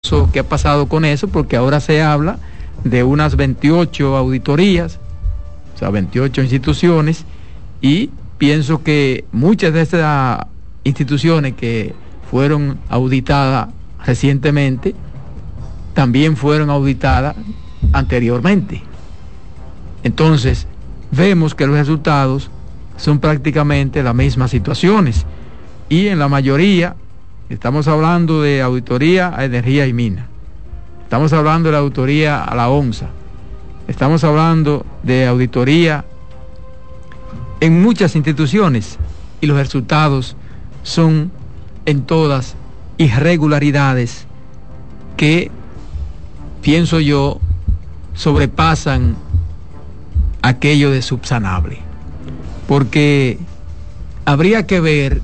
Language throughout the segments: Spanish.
¿Qué ha pasado con eso? Porque ahora se habla de unas 28 auditorías, o sea, 28 instituciones, y pienso que muchas de estas instituciones que fueron auditadas recientemente también fueron auditadas anteriormente. Entonces, vemos que los resultados son prácticamente las mismas situaciones, y en la mayoría estamos hablando de auditoría a energía y mina, estamos hablando de la auditoría a la ONSA, estamos hablando de auditoría en muchas instituciones, y los resultados son en todas irregularidades que, pienso yo, sobrepasan aquello de subsanable, porque habría que ver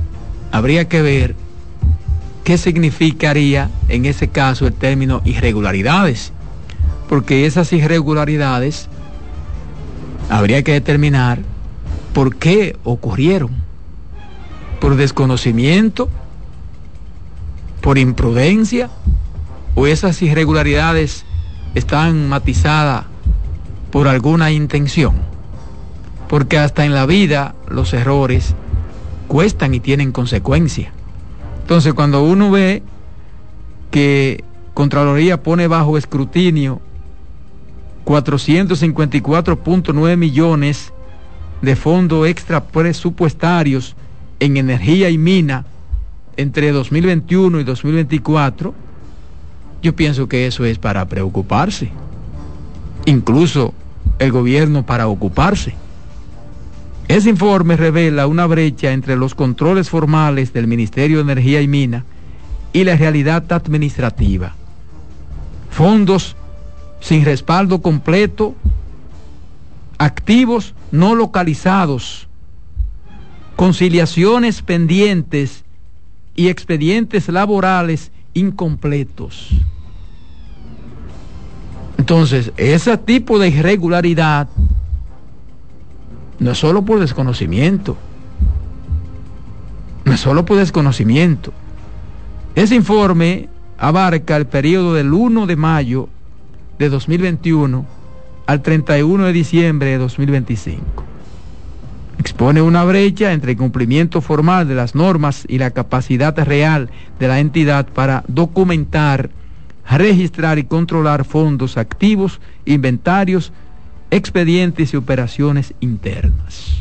qué significaría en ese caso el término irregularidades, porque esas irregularidades habría que determinar por qué ocurrieron, por desconocimiento, por imprudencia, o esas irregularidades están matizadas por alguna intención, porque hasta en la vida los errores cuestan y tienen consecuencias. Entonces, cuando uno ve que Contraloría pone bajo escrutinio 454.9 millones de fondos extra presupuestarios en energía y mina entre 2021 y 2024, yo pienso que eso es para preocuparse, incluso el gobierno para ocuparse. Ese informe revela una brecha entre los controles formales del Ministerio de Energía y Mina y la realidad administrativa. Fondos sin respaldo completo, activos no localizados, conciliaciones pendientes y expedientes laborales incompletos. Entonces, ese tipo de irregularidad no es solo por desconocimiento, Ese informe abarca el periodo del 1 de mayo de 2021 al 31 de diciembre de 2025. Expone una brecha entre el cumplimiento formal de las normas y la capacidad real de la entidad para documentar, registrar y controlar fondos, activos, inventarios, expedientes y operaciones internas.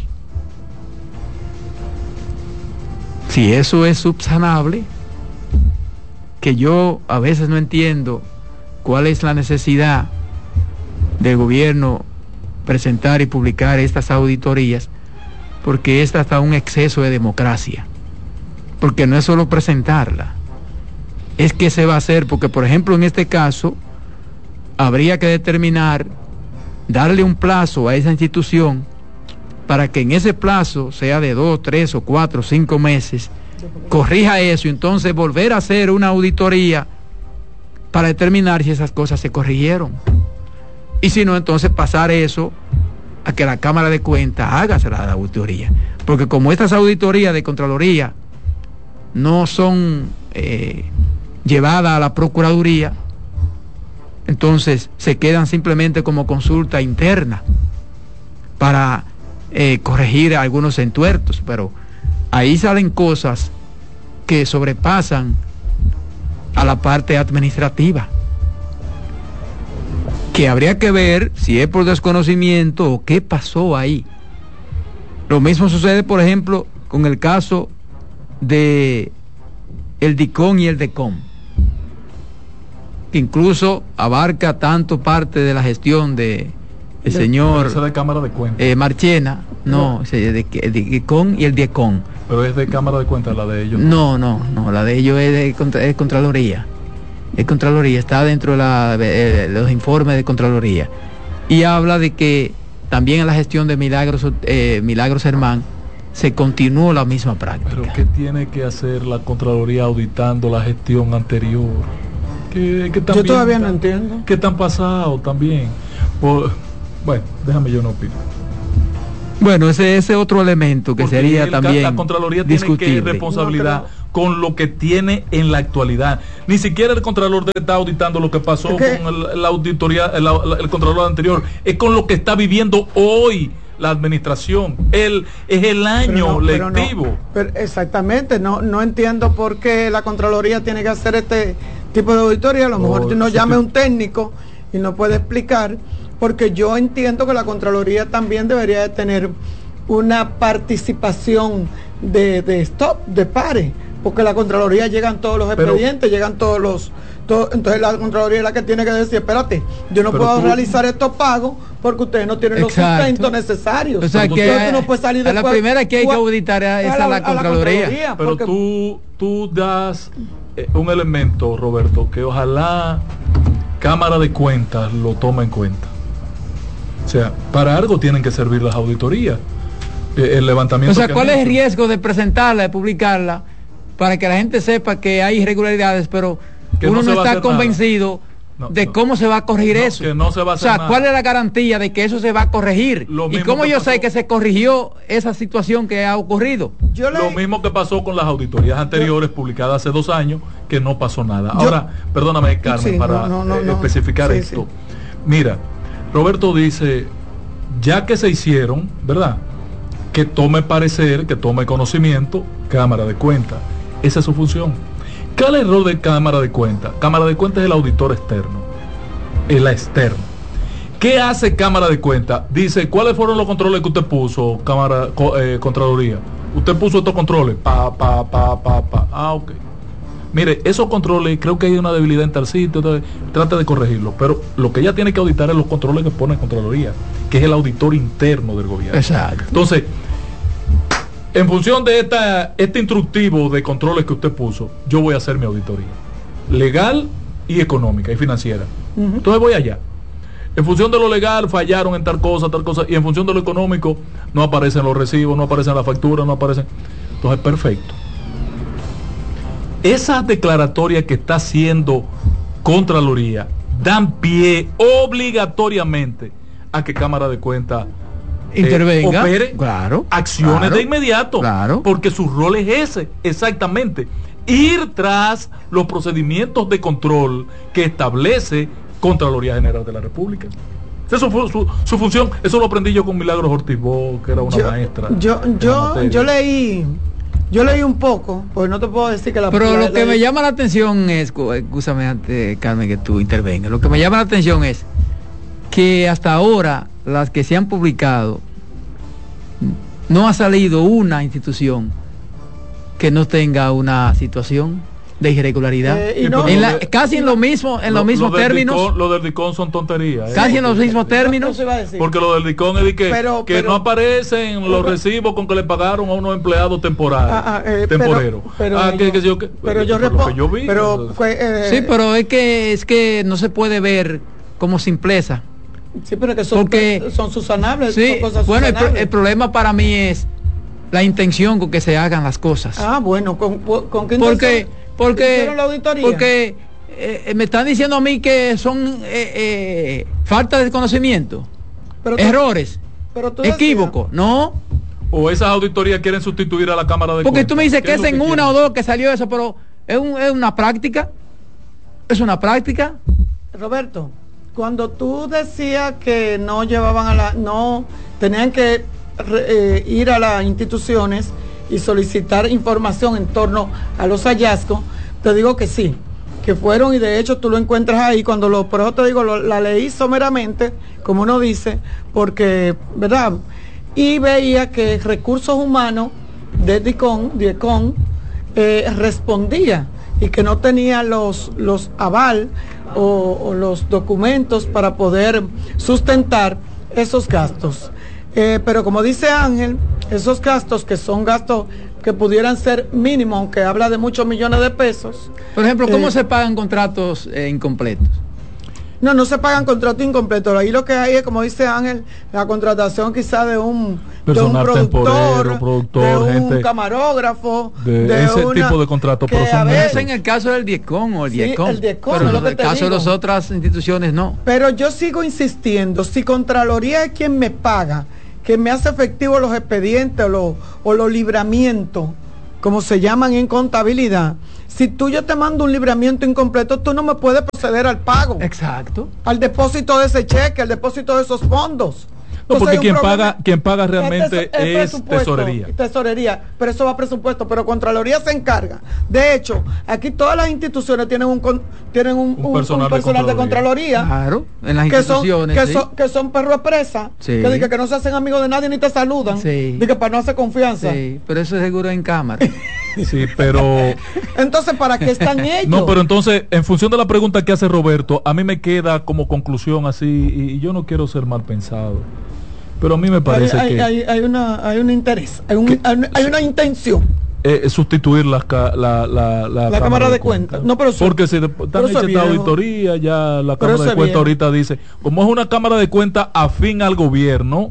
Si eso es subsanable, que yo a veces no entiendo cuál es la necesidad del gobierno presentar y publicar estas auditorías, porque esta está un exceso de democracia, porque no es solo presentarla, es que se va a hacer, porque por ejemplo en este caso habría que determinar, darle un plazo a esa institución para que en ese plazo, sea de 2, 3 o 4 o 5 meses, corrija eso y entonces volver a hacer una auditoría para determinar si esas cosas se corrigieron. Y si no, entonces pasar eso a que la Cámara de Cuentas haga la auditoría. Porque como estas auditorías de Contraloría no son llevadas a la Procuraduría, entonces se quedan simplemente como consulta interna para corregir algunos entuertos, pero ahí salen cosas que sobrepasan a la parte administrativa, que habría que ver si es por desconocimiento o qué pasó ahí. Lo mismo sucede, por ejemplo, con el caso de el DICOM y el DECOM, que incluso abarca tanto parte de la gestión de el señor de Cámara de Cuentas. Marchena, no, el DICOM y el DIECOM. Pero es de Cámara de Cuentas la de ellos. No, la de ellos es Contraloría. Es Contraloría, está dentro de los informes de Contraloría. Y habla de que también en la gestión de Milagros Germán se continuó la misma práctica. Pero ¿qué tiene que hacer la Contraloría auditando la gestión anterior? Que también, yo todavía no entiendo. ¿Qué tan pasado también? Bueno, déjame yo no opinar. Bueno, ese otro elemento que porque sería también la Contraloría discutible. tiene que responsabilidad con lo que tiene en la actualidad. Ni siquiera el Contralor está auditando lo que pasó con la auditoría, el Contralor anterior, es con lo que está viviendo hoy la administración. Es el año lectivo. Pero exactamente, no entiendo por qué la Contraloría tiene que hacer este tipo de auditoría. A lo mejor no llame un técnico y no puede explicar, porque yo entiendo que la Contraloría también debería de tener una participación de pares, porque la Contraloría llegan todos los expedientes, entonces la Contraloría es la que tiene que decir, espérate, yo no puedo realizar estos pagos porque ustedes no tienen los sustentos necesarios. O sea, que no puedes salir a la primera que hay que auditar es a la Contraloría. Pero tú das un elemento, Roberto, que ojalá Cámara de Cuentas lo tome en cuenta. O sea, para algo tienen que servir las auditorías. El levantamiento. O sea, ¿cuál es el riesgo de presentarla, de publicarla, para que la gente sepa que hay irregularidades, pero que uno no está convencido de cómo se va a corregir eso? Que no se va a hacer nada. ¿Cuál es la garantía de que eso se va a corregir? ¿Y cómo yo sé que se corrigió esa situación que ha ocurrido? Lo mismo que pasó con las auditorías anteriores publicadas hace 2 años, que no pasó nada. Ahora, perdóname, Carmen, para especificar esto. Mira, Roberto dice, ya que se hicieron, ¿verdad?, que tome parecer, que tome conocimiento, Cámara de Cuentas. Esa es su función. ¿Qué es el error de Cámara de Cuentas? Cámara de Cuentas es el auditor externo, es la externa. ¿Qué hace Cámara de Cuentas? Dice, ¿cuáles fueron los controles que usted puso, Contraloría? Usted puso estos controles, ok. Mire, esos controles, creo que hay una debilidad en tal sitio, trate de corregirlo, pero lo que ella tiene que auditar es los controles que pone Contraloría, que es el auditor interno del gobierno. Exacto. Entonces, en función de este instructivo de controles que usted puso, yo voy a hacer mi auditoría legal y económica y financiera. Entonces voy allá. En función de lo legal, fallaron en tal cosa, y en función de lo económico, no aparecen los recibos, no aparecen las facturas, no aparecen. Entonces, perfecto. Esas declaratorias que está haciendo Contraloría dan pie obligatoriamente a que Cámara de Cuentas intervenga, opere, acciones de inmediato, porque su rol es ese, exactamente, ir tras los procedimientos de control que establece Contraloría General de la República. Eso fue su función. Eso lo aprendí yo con Milagros Ortiz Bo, que era una maestra. Yo leí un poco, pues no te puedo decir que pero lo que me llama la atención es, escúchame antes, Carmen, que tú intervengas, lo que me llama la atención es que hasta ahora las que se han publicado no ha salido una institución que no tenga una situación de irregularidad, casi en los mismos términos. Lo del DICON son tonterías, casi en los mismos términos, porque lo del DICON es de que no aparecen los recibos con que le pagaron a unos empleados temporeros. Pero es que no se puede ver como simpleza. Sí, pero que son susanables. Sí, son cosas susanables. El problema para mí es la intención con que se hagan las cosas. Bueno, ¿con qué intención? Porque me están diciendo a mí que son falta de conocimiento, errores, equívocos, ¿no? O esas auditorías quieren sustituir a la Cámara de Cuentas. Porque tú me dices que es en una o dos que salió eso, pero es una práctica. Es una práctica. Roberto, cuando tú decías que no llevaban no tenían que ir a las instituciones y solicitar información en torno a los hallazgos, te digo que sí, que fueron, y de hecho tú lo encuentras ahí. Por eso te digo, la leí someramente, como uno dice, porque, ¿verdad? Y veía que Recursos Humanos de DICON respondía y que no tenía los aval o los documentos para poder sustentar esos gastos. Pero como dice Ángel, esos gastos que son gastos que pudieran ser mínimos, aunque habla de muchos millones de pesos. Por ejemplo, ¿cómo se pagan contratos incompletos? No se pagan contratos incompletos. Ahí lo que hay es, como dice Ángel, la contratación quizá de un productor, de un gente, camarógrafo, de ese tipo de contratos. Pero a veces en el caso del DIECON o el DIECON, pero en el caso de las otras instituciones no. Pero yo sigo insistiendo, si Contraloría es quien me paga, que me hace efectivo los expedientes o los libramientos, como se llaman en contabilidad, si yo te mando un libramiento incompleto, tú no me puedes proceder al pago. Exacto. Al depósito de ese cheque, al depósito de esos fondos. No, porque quien paga realmente es tesorería, pero eso va a presupuesto, pero Contraloría se encarga. De hecho, aquí todas las instituciones tienen un personal de Contraloría. Claro, en las instituciones. Que son perros presa, sí. que no se hacen amigos de nadie ni te saludan, sí. que para no hacer confianza. Sí, pero eso es seguro en cámara. Sí, pero... Entonces, ¿para qué están ellos? No, pero entonces, en función de la pregunta que hace Roberto, a mí me queda como conclusión así, y yo no quiero ser mal pensado, pero a mí me parece que hay un interés, hay una intención. Sustituir la cámara de cuentas. No, pero porque si están hechas esta auditoría, ya la cámara de cuentas ahorita dice, como es una cámara de cuentas afín al gobierno,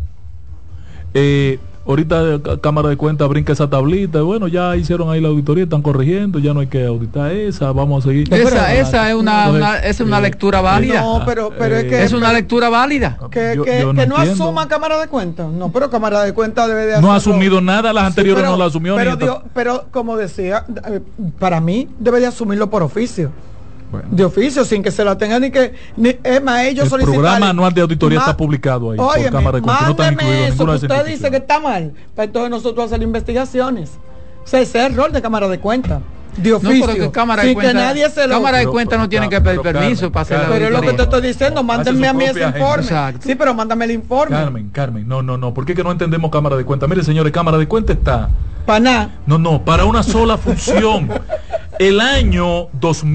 ahorita la Cámara de Cuentas brinca esa tablita, bueno, ya hicieron ahí la auditoría, están corrigiendo, ya no hay que auditar esa, vamos a seguir. Esa es una lectura válida. No, pero es que... Es una lectura válida. Que no asuma Cámara de Cuentas. No, pero Cámara de Cuentas debe de hacerlo. No ha asumido nada, las anteriores no la asumió. Pero como decía, para mí debe de asumirlo por oficio. Bueno. De oficio, sin que se la tengan es más, ellos solicitan. El programa anual de auditoría está publicado ahí. Óyeme, por Cámara de Cuentas. No está incluido eso, que usted dice que está mal, para entonces nosotros hacer investigaciones. O sea, ese es el rol de Cámara de Cuentas. De oficio. No, Cámara de Cuentas no tiene que pedir permiso para hacer la auditoría. Pero es lo que te estoy diciendo, mándenme a mí ese informe. Exacto. Sí, pero mándame el informe. Carmen, no, ¿por qué que no entendemos Cámara de Cuentas? Mire, señores, Cámara de Cuentas está... Para nada. No, para una sola función. El año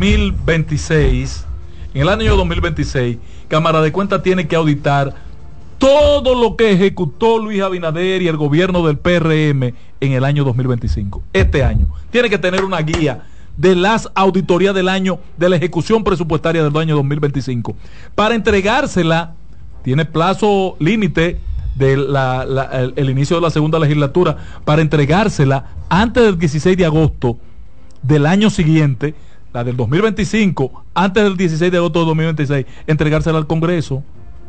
2026, en el año 2026, Cámara de Cuentas tiene que auditar todo lo que ejecutó Luis Abinader y el gobierno del PRM en el año 2025. Este año. Tiene que tener una guía de las auditorías del año, de la ejecución presupuestaria del año 2025. Para entregársela, tiene plazo límite el inicio de la segunda legislatura, para entregársela antes del 16 de agosto del año siguiente, la del 2025, antes del 16 de agosto de 2026, entregársela al Congreso.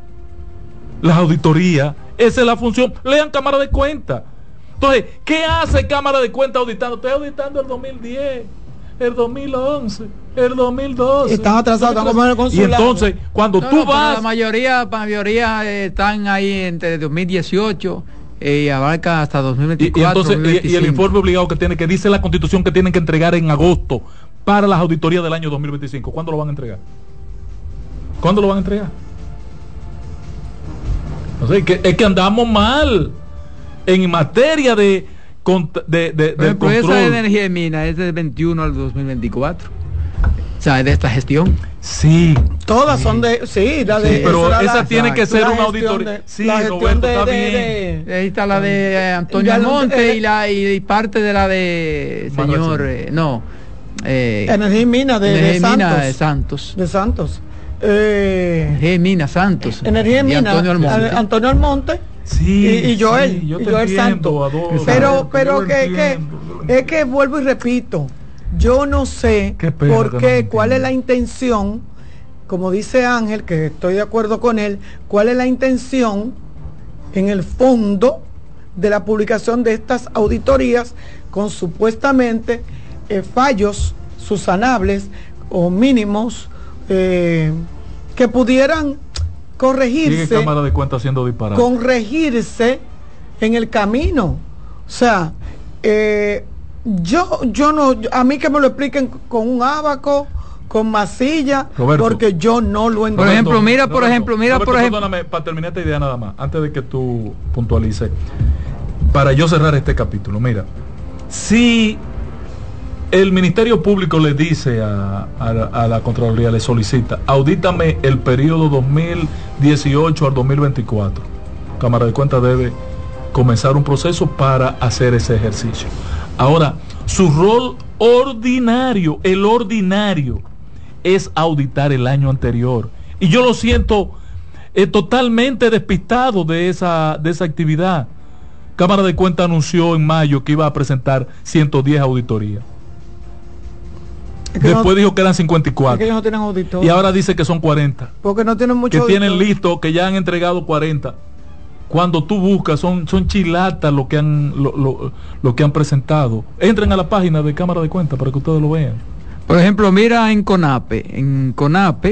La auditoría, esa es la función. Lean Cámara de Cuentas. Entonces, ¿qué hace Cámara de Cuentas auditando? Estoy auditando el 2010, el 2011, el 2012. Están atrasados, como en el consulado. Y entonces, cuando tú vas... La mayoría están ahí entre 2018 y abarca hasta 2024. Y el informe obligado que dice la Constitución que tienen que entregar en agosto para las auditorías del año 2025. ¿Cuándo lo van a entregar? ¿Cuándo lo van a entregar? O sea, es que andamos mal en materia del control. Esa de energía de mina es del 21 al 2024. O sea, es de esta gestión. Sí. Todas son de... Sí, la de... Sí, pero esa tiene que ser una auditoría. Sí, Roberto, está bien. Ahí está la de Antonio Almonte y parte de la de señor... Energía y mina de Santos. De Santos. Energía y mina Santos. Energía y mina Antonio Almonte. Sí, y Joel, sí, y Joel Santos. Pero es que vuelvo y repito, yo no sé por qué, cuál es la intención, como dice Ángel, que estoy de acuerdo con él, cuál es la intención en el fondo de la publicación de estas auditorías con supuestamente fallos subsanables o mínimos que pudieran corregirse. Sigue Cámara de Cuentas siendo disparado. Corregirse en el camino. O sea, yo no, a mí que me lo expliquen con un abaco, con masilla, Roberto, porque yo no lo entiendo. Por ejemplo, perdóname, para terminar esta idea nada más, antes de que tú puntualices, para yo cerrar este capítulo, mira, si el Ministerio Público le dice a la Contraloría, le solicita, audítame el periodo 2018 al 2024. Cámara de Cuentas debe comenzar un proceso para hacer ese ejercicio. Ahora, su rol ordinario, el ordinario, es auditar el año anterior. Y yo lo siento totalmente despistado de esa actividad. Cámara de Cuentas anunció en mayo que iba a presentar 110 auditorías. Después dijo que eran 54. Es que ellos no tienen auditor. Y ahora dice que son 40. Porque no tienen mucho que auditor. Tienen listo, que ya han entregado 40. cuando tú buscas, son chilatas lo que han presentado. Entren a la página de Cámara de Cuentas para que ustedes lo vean. Por ejemplo, mira en CONAPE